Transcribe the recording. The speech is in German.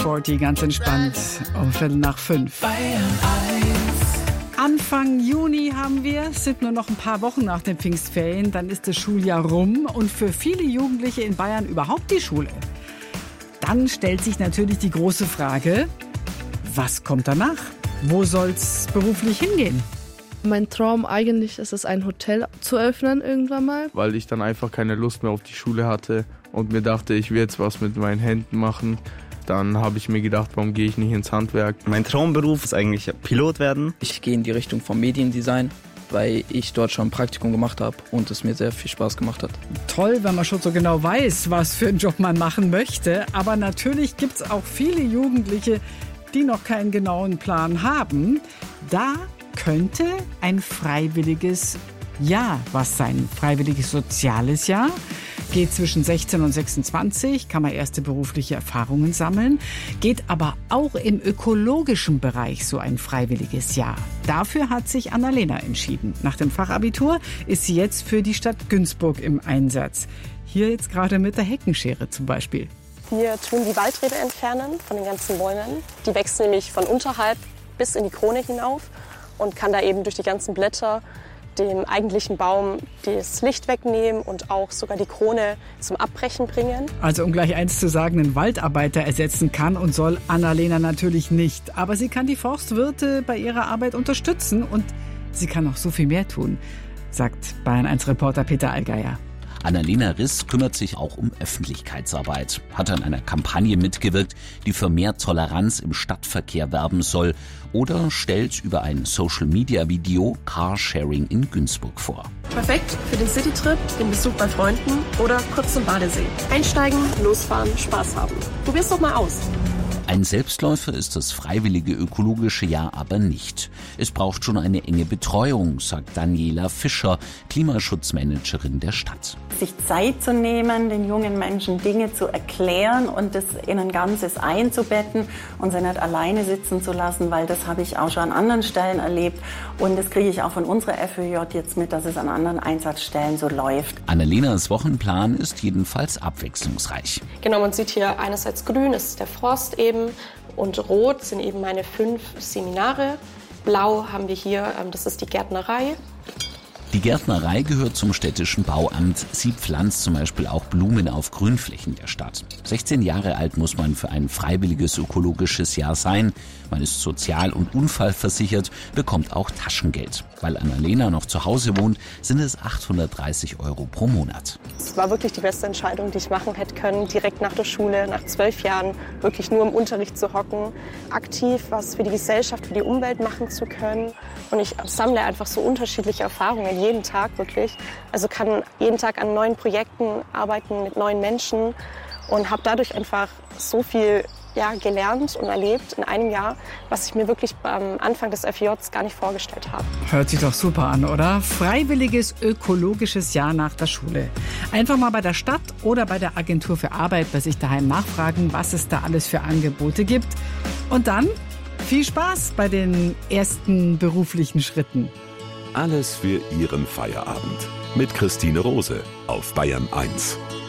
UB40, ganz entspannt, um 4:15. Anfang Juni haben wir, es sind nur noch ein paar Wochen nach den Pfingstferien, dann ist das Schuljahr rum und für viele Jugendliche in Bayern überhaupt die Schule. Dann stellt sich natürlich die große Frage, was kommt danach? Wo soll's beruflich hingehen? Mein Traum eigentlich ist es, ein Hotel zu öffnen irgendwann mal. Weil ich dann einfach keine Lust mehr auf die Schule hatte und mir dachte, ich will jetzt was mit meinen Händen machen. Dann habe ich mir gedacht, warum gehe ich nicht ins Handwerk? Mein Traumberuf ist eigentlich Pilot werden. Ich gehe in die Richtung vom Mediendesign, weil ich dort schon ein Praktikum gemacht habe und es mir sehr viel Spaß gemacht hat. Toll, wenn man schon so genau weiß, was für einen Job man machen möchte. Aber natürlich gibt es auch viele Jugendliche, die noch keinen genauen Plan haben. Da könnte ein freiwilliges Jahr was sein. Freiwilliges soziales Jahr. Geht zwischen 16 und 26, kann man erste berufliche Erfahrungen sammeln. Geht aber auch im ökologischen Bereich so ein freiwilliges Jahr. Dafür hat sich Annalena entschieden. Nach dem Fachabitur ist sie jetzt für die Stadt Günzburg im Einsatz. Hier jetzt gerade mit der Heckenschere zum Beispiel. Wir tun die Waldrebe entfernen von den ganzen Bäumen. Die wächst nämlich von unterhalb bis in die Krone hinauf und kann da eben durch die ganzen Blätter dem eigentlichen Baum das Licht wegnehmen und auch sogar die Krone zum Abbrechen bringen. Also um gleich eins zu sagen, einen Waldarbeiter ersetzen kann und soll Annalena natürlich nicht. Aber sie kann die Forstwirte bei ihrer Arbeit unterstützen und sie kann noch so viel mehr tun, sagt Bayern1-Reporter Peter Allgeier. Annalena Riss kümmert sich auch um Öffentlichkeitsarbeit, hat an einer Kampagne mitgewirkt, die für mehr Toleranz im Stadtverkehr werben soll oder stellt über ein Social-Media-Video Carsharing in Günzburg vor. Perfekt für den Citytrip, den Besuch bei Freunden oder kurz zum Badesee. Einsteigen, losfahren, Spaß haben. Probier's doch mal aus. Ein Selbstläufer ist das freiwillige ökologische Jahr aber nicht. Es braucht schon eine enge Betreuung, sagt Daniela Fischer, Klimaschutzmanagerin der Stadt. Sich Zeit zu nehmen, den jungen Menschen Dinge zu erklären und das in ein Ganzes einzubetten und sie nicht alleine sitzen zu lassen, weil das habe ich auch schon an anderen Stellen erlebt und das kriege ich auch von unserer FÖJ jetzt mit, dass es an anderen Einsatzstellen so läuft. Annalenas Wochenplan ist jedenfalls abwechslungsreich. Genau, man sieht hier einerseits grün, das ist der Forst eben, und rot sind eben meine 5 Seminare. Blau haben wir hier, das ist die Gärtnerei. Die Gärtnerei gehört zum städtischen Bauamt. Sie pflanzt zum Beispiel auch Blumen auf Grünflächen der Stadt. 16 Jahre alt muss man für ein freiwilliges ökologisches Jahr sein. Man ist sozial- und unfallversichert, bekommt auch Taschengeld. Weil Annalena noch zu Hause wohnt, sind es 830 € pro Monat. Es war wirklich die beste Entscheidung, die ich machen hätte können. Direkt nach der Schule, nach 12 Jahren, wirklich nur im Unterricht zu hocken. Aktiv was für die Gesellschaft, für die Umwelt machen zu können. Und ich sammle einfach so unterschiedliche Erfahrungen, jeden Tag wirklich. Also kann jeden Tag an neuen Projekten arbeiten mit neuen Menschen und habe dadurch einfach so viel gelernt und erlebt in einem Jahr, was ich mir wirklich am Anfang des FJs gar nicht vorgestellt habe. Hört sich doch super an, oder? Freiwilliges ökologisches Jahr nach der Schule. Einfach mal bei der Stadt oder bei der Agentur für Arbeit bei sich daheim nachfragen, was es da alles für Angebote gibt. Und dann viel Spaß bei den ersten beruflichen Schritten. Alles für Ihren Feierabend. Mit Christine Rose auf Bayern 1.